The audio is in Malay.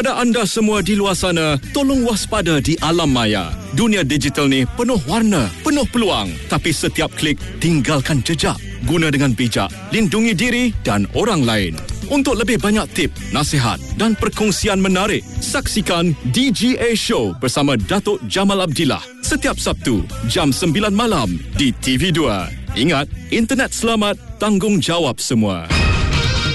Kepada anda semua di luar sana, tolong waspada di alam maya. Dunia digital ni penuh warna, penuh peluang. Tapi setiap klik, tinggalkan jejak. Guna dengan bijak, lindungi diri dan orang lain. Untuk lebih banyak tip, nasihat dan perkongsian menarik, saksikan DGA Show bersama Datuk Jamal Abdillah setiap Sabtu, jam 9 malam di TV2. Ingat, internet selamat, tanggungjawab semua.